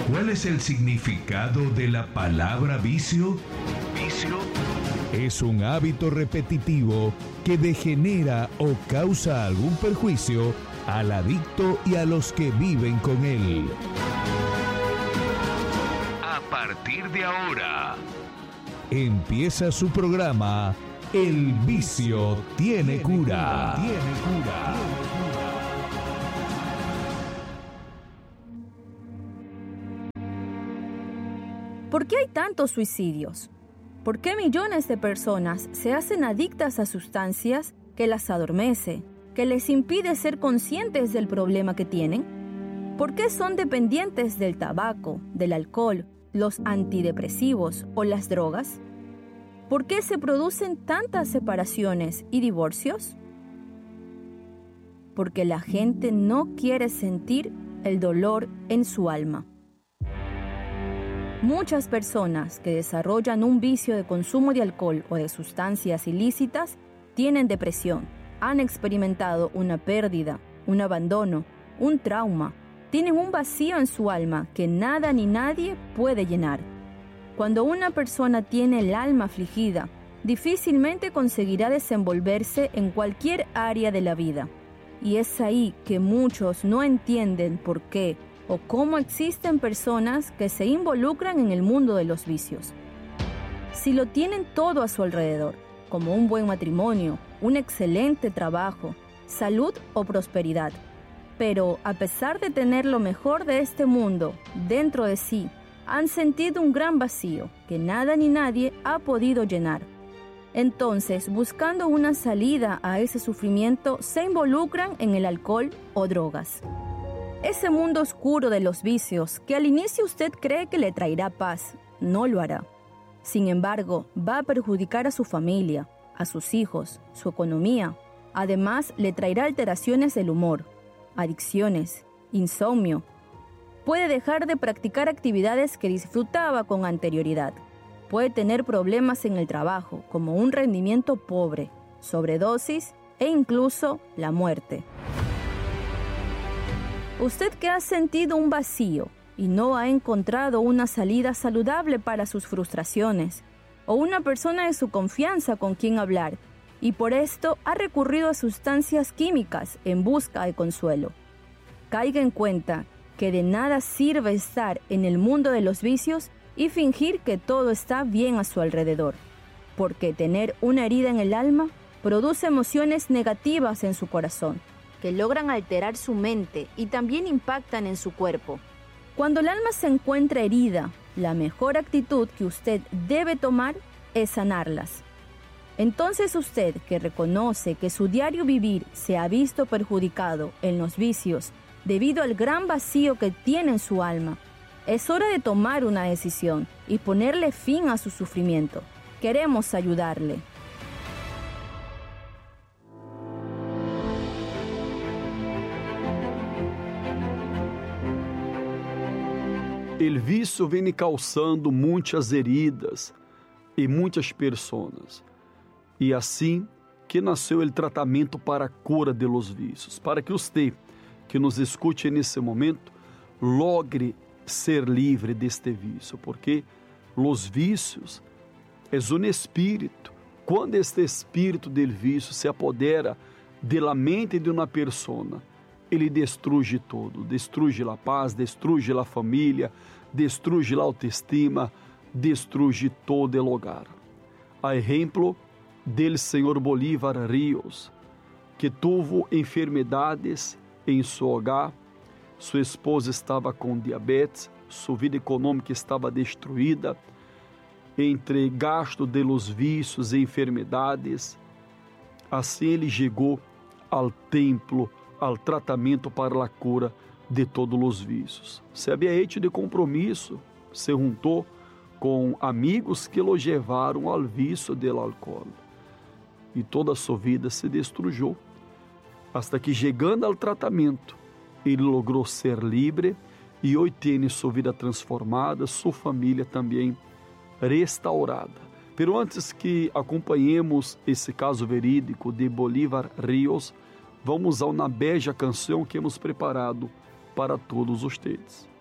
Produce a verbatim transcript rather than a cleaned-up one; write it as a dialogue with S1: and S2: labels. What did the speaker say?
S1: ¿Cuál es el significado de la palabra vicio? Vicio es un hábito repetitivo que degenera o causa algún perjuicio al adicto y a los que viven con él. A partir de ahora, empieza su programa El Vicio Tiene Cura. Tiene cura.
S2: ¿Por qué hay tantos suicidios? ¿Por qué millones de personas se hacen adictas a sustancias que las adormece, que les impide ser conscientes del problema que tienen? ¿Por qué son dependientes del tabaco, del alcohol, los antidepresivos o las drogas? ¿Por qué se producen tantas separaciones y divorcios? Porque la gente no quiere sentir el dolor en su alma. Muchas personas que desarrollan un vicio de consumo de alcohol o de sustancias ilícitas tienen depresión, han experimentado una pérdida, un abandono, un trauma, tienen un vacío en su alma que nada ni nadie puede llenar. Cuando una persona tiene el alma afligida, difícilmente conseguirá desenvolverse en cualquier área de la vida. Y es ahí que muchos no entienden por qué o cómo existen personas que se involucran en el mundo de los vicios. Si lo tienen todo a su alrededor, como un buen matrimonio, un excelente trabajo, salud o prosperidad, pero a pesar de tener lo mejor de este mundo dentro de sí, han sentido un gran vacío que nada ni nadie ha podido llenar. Entonces, buscando una salida a ese sufrimiento, se involucran en el alcohol o drogas. Ese mundo oscuro de los vicios, que al inicio usted cree que le traerá paz, no lo hará. Sin embargo, va a perjudicar a su familia, a sus hijos, su economía. Además, le traerá alteraciones del humor, adicciones, insomnio. Puede dejar de practicar actividades que disfrutaba con anterioridad. Puede tener problemas en el trabajo, como un rendimiento pobre, sobredosis e incluso la muerte. Usted que ha sentido un vacío y no ha encontrado una salida saludable para sus frustraciones, o una persona de su confianza con quien hablar, y por esto ha recurrido a sustancias químicas en busca de consuelo. Caiga en cuenta que de nada sirve estar en el mundo de los vicios y fingir que todo está bien a su alrededor, porque tener una herida en el alma produce emociones negativas en su corazón, que logran alterar su mente y también impactan en su cuerpo. Cuando el alma se encuentra herida, la mejor actitud que usted debe tomar es sanarlas. Entonces usted, que reconoce que su diario vivir se ha visto perjudicado en los vicios debido al gran vacío que tiene en su alma, es hora de tomar una decisión y ponerle fin a su sufrimiento. Queremos ayudarle.
S3: El vício vem causando muitas heridas e muitas pessoas. E assim que nasceu o tratamento para a cura de los vícios, para que você, que nos escute nesse momento, logre ser livre deste vício, porque los vícios é um espírito. Quando este espírito del vício se apodera de la mente de uma pessoa, ele destrui todo, destrui a paz, destrui a família, destrui a autoestima, destrui todo o hogar. A exemplo del Senhor Bolívar Ríos, que tuvo enfermidades em seu hogar, sua esposa estava com diabetes, sua vida econômica estava destruída, entre gasto de los vícios e enfermidades. Assim ele chegou ao templo, ao tratamento para a cura de todos os vícios. Se havia hecho de compromisso, se juntou com amigos que o levaram ao vício do álcool. E toda a sua vida se destrujou. Hasta que, chegando ao tratamento, ele logrou ser livre e hoje tem sua vida transformada, sua família também restaurada. Pero antes que acompanhemos esse caso verídico de Bolívar Ríos, vamos a uma bela canção que hemos preparado para todos vocês.